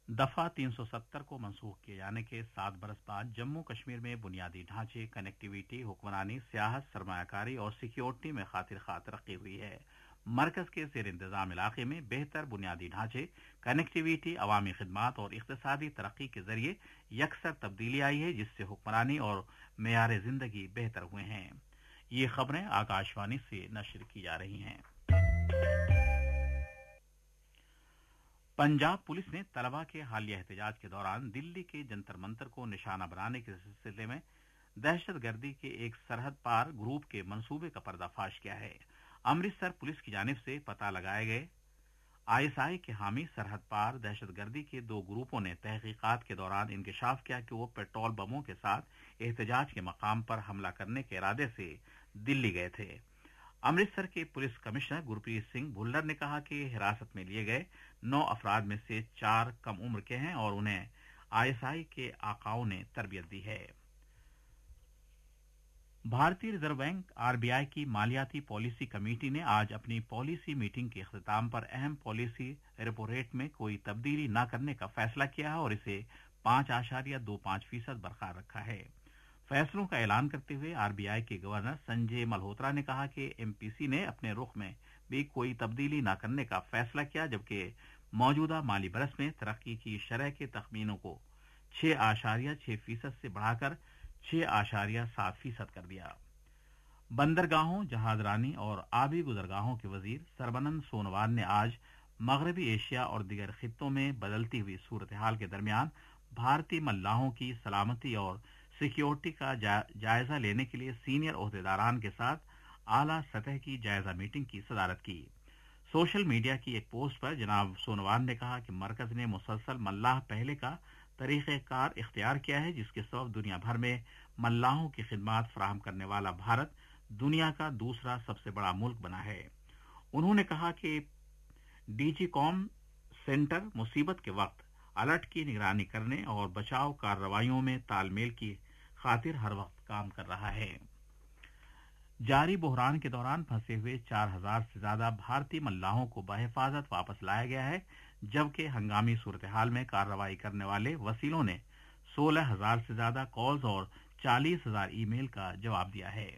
दफा 370 को मंसूख किए जाने के 7 बरस बाद जम्मू कश्मीर में बुनियादी ढांचे, कनेक्टिविटी, हुक्मरानी, सियाहत, सरमायाकारी और सिक्योरिटी में खातिर खा तरक्की हुई है। मरकज के जेर इंतजाम इलाके में बेहतर बुनियादी ढांचे, कनेक्टिविटी, अवामी खिदमात और इक्तिसादी तरक्की के जरिए यकसर तब्दीली आई है, जिससे हुक्मरानी और मेयार जिंदगी बेहतर हुए हैं। ये खबरें आकाशवाणी से नशर की जा रही हैं। पंजाब पुलिस ने तलबा के हालिया एहतजाज के दौरान दिल्ली के जंतर मंतर को निशाना बनाने के सिलसिले में दहशतगर्दी के एक सरहद पार ग्रुप के मंसूबे का पर्दाफाश किया है। अमृतसर पुलिस की जानिब से पता लगाए गए आईएसआई के हामी सरहद पार दहशतगर्दी के 2 ग्रुपों ने तहकीकात के दौरान इंकशाफ किया कि वो पेट्रोल बमों के साथ एहतजाज के मकाम पर हमला करने के इरादे से दिल्ली गए थे। अमृतसर के पुलिस कमिश्नर गुरप्रीत सिंह भुल्लर ने कहा कि हिरासत में लिए गए 9 अफराद में से 4 कम उम्र के हैं और उन्हें आईएसआई के आकाओं ने तरबियत दी है। भारतीय रिजर्व बैंक आरबीआई की मालियाती पॉलिसी कमेटी ने आज अपनी पॉलिसी मीटिंग के इख्तिताम पर अहम पॉलिसी रेपो रेट में कोई तब्दीली न करने का फैसला किया है और इसे 5.25% बरकरार रखा है। फैसलों का ऐलान करते हुए आरबीआई के गवर्नर संजय मल्होत्रा ने कहा कि एमपीसी ने अपने रुख में भी कोई तब्दीली न करने का फैसला किया, जबकि मौजूदा माली बरस में तरक्की की शरह के तखमीनों को 6.6% से बढ़ाकर 6.7% कर दिया। बंदरगाहों, जहाजरानी और आबी गुजरगाहों के वजीर सरबनंद सोनोवाल ने आज मगरबी एशिया और दीगर खित्तों में बदलती हुई सूरत हाल के दरमियान भारतीय मल्लाहों की सलामती और सिक्योरिटी का जायजा लेने के लिए सीनियर ओहदेदारान के साथ आला सतह की जायजा मीटिंग की सदारत की। सोशल मीडिया की एक पोस्ट पर जनाब सोनोवाल ने कहा कि मरकज ने मुसलसल मल्लाह पहले का तरीक़ेकार इख्तियार किया है, जिसके सबब दुनिया भर में मल्लाहों की खिदमात फराहम करने वाला भारत दुनिया का दूसरा सबसे बड़ा मुल्क बना है। उन्होंने कहा कि डीजी कॉम सेंटर मुसीबत के वक्त अलर्ट की निगरानी करने और बचाव कार्रवाइयों में तालमेल की खातिर हर वक्त काम कर रहा है। जारी बहरान के दौरान फंसे हुए 4000 से ज्यादा भारतीय मल्लाहों को बहिफाजत वापस लाया गया है, जबकि हंगामी सूरत हाल में कार्रवाई करने वाले वसीलों ने 16,000 से ज्यादा कॉल्स और 40,000 ईमेल का जवाब दिया है।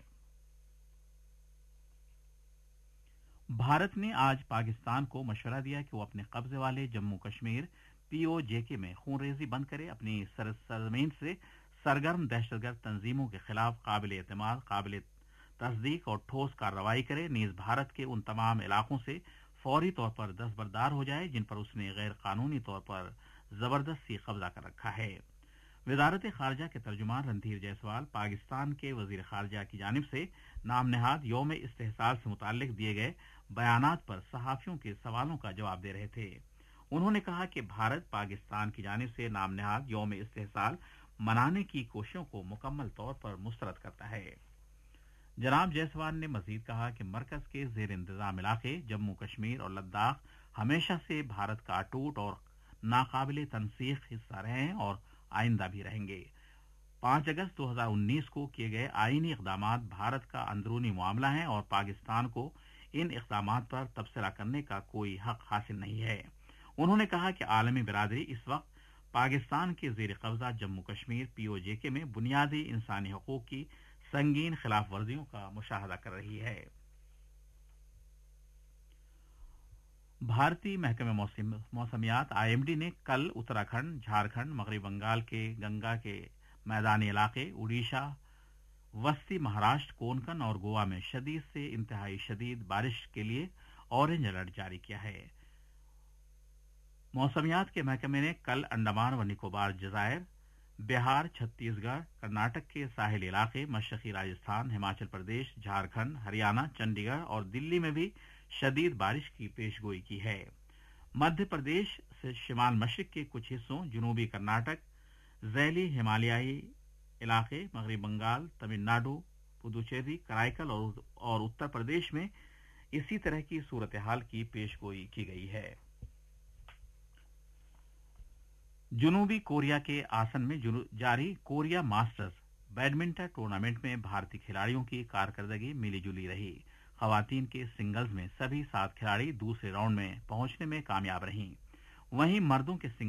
भारत ने आज पाकिस्तान को मशवरा दिया कि वो अपने कब्जे वाले जम्मू कश्मीर पीओजेके में खूनरेजी बंद करे, अपनी सरजमीन से सरगर्म दहशतगर्द तंजीमों के खिलाफ काबिल एतमाद, काबिल तस्दीक और ठोस कार्रवाई करे, नीज भारत के उन तमाम इलाकों से फौरी तौर पर दस्तबरदार हो जाए जिन पर उसने गैर कानूनी तौर पर जबरदस्ती कब्जा कर रखा है। वजारत खारजा के तर्जुमान रणधीर जायसवाल पाकिस्तान के वजीर खारजा की जानिब से नाम नेहाद यौम इस्तेहसाल से मुताल्लिक दिए गए बयानात पर सहाफियों के सवालों का जवाब दे रहे थे। उन्होंने कहा कि भारत पाकिस्तान की जानिब से नाम नेहाद यौम इस्तेहसाल मनाने की कोशिशों को मुकम्मल तौर पर मुस्तरद करता है। जनाब जायसवाल ने मजीद कहा कि मरकज के जेर इंतजाम इलाके जम्मू कश्मीर और लद्दाख हमेशा से भारत का अटूट और नाकाबिले तनसीख हिस्सा रहे हैं और आइंदा भी रहेंगे। 5 अगस्त 2019 को किए गए आईनी इक़दामात भारत का अंदरूनी मामला है और पाकिस्तान को इन इक़दामात पर तबसरा करने का कोई हक हासिल नहीं है। उन्होंने कहा कि आलमी बिरादरी इस वक्त पाकिस्तान के जेर कब्जा जम्मू कश्मीर पीओजेके में बुनियादी इंसानी हकूक की संगीन खिलाफ वर्जियों का मुशाहदा कर रही है। भारतीय महकमे मौसमियात आईएमडी ने कल उत्तराखंड, झारखंड, मगरबी बंगाल के गंगा के मैदानी इलाके, उड़ीसा, वस्ती महाराष्ट्र, कोंकण और गोवा में शदीद से इंतहाई शदीद बारिश के लिए ऑरेंज अलर्ट जारी किया है। मौसमियात के महकमे ने कल अंडमान व निकोबार जजायर, बिहार, छत्तीसगढ़, कर्नाटक के साहिल इलाके, मशरकी राजस्थान, हिमाचल प्रदेश, झारखंड, हरियाणा, चंडीगढ़ और दिल्ली में भी शदीद बारिश की पेशगोई की है। मध्य प्रदेश से शिमाल मशरिक के कुछ हिस्सों, जनूबी कर्नाटक, ज़ैली हिमालयाई इलाके, मगरबी बंगाल, तमिलनाडु, पुदुचेरी, कराईकल और उत्तर प्रदेश में इसी तरह की सूरत हाल की पेशगोई की गई है। जनूबी कोरिया के आसन में जारी कोरिया मास्टर्स बैडमिंटन टूर्नामेंट में भारतीय खिलाड़ियों की कारकर्दगी मिली जुली रही। खवातीन के सिंगल्स में सभी 7 खिलाड़ी दूसरे राउंड में पहुंचने में कामयाब रहीं। वहीं मर्दों के